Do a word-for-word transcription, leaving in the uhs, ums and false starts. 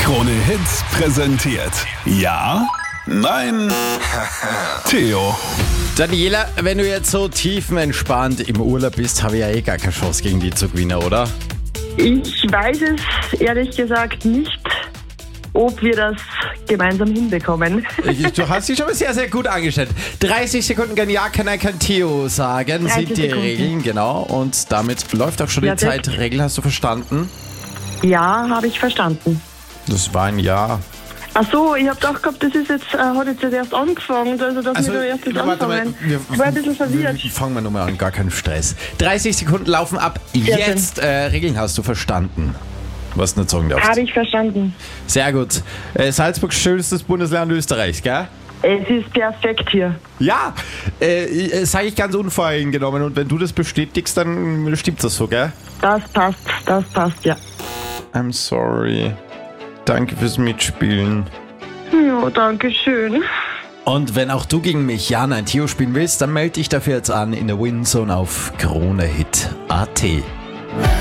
Krone Hits präsentiert. Ja? Nein? Theo. Daniela, wenn du jetzt so tiefenentspannt im Urlaub bist, habe ich ja eh gar keine Chance gegen die zu gewinnen, oder? Ich weiß es ehrlich gesagt nicht, ob wir das gemeinsam hinbekommen. Du hast dich schon mal sehr, sehr gut angestellt. dreißig Sekunden kann Ja, kann Nein, kann Theo sagen, sind die Sekunden. Regeln, genau. Und damit läuft auch schon Ja, die Zeit. Regel hast du verstanden? Ja, habe ich verstanden. Das war ein Ja. Ach so, ich habe gedacht gehabt, das ist jetzt, äh, hat jetzt erst angefangen, also dass wir da erst jetzt warte mal, anfangen. wir, Ich war ein bisschen verwirrt. wir fangen wir nochmal an, gar keinen Stress. dreißig Sekunden laufen ab. Sehr Jetzt äh, Regeln hast du verstanden. Was du nicht sagen darfst. Habe ich verstanden. Sehr gut. Äh, Salzburg, schönstes Bundesland Österreichs, gell? Es ist perfekt hier. Ja, äh, sage ich ganz unvoreingenommen. Und wenn du das bestätigst, dann stimmt das so, gell? Das passt, das passt, ja. I'm sorry. Danke fürs Mitspielen. Ja, danke schön. Und wenn auch du gegen mich Ja, Nein, Theo spielen willst, dann melde dich dafür jetzt an in der Winzone auf Kronehit punkt at.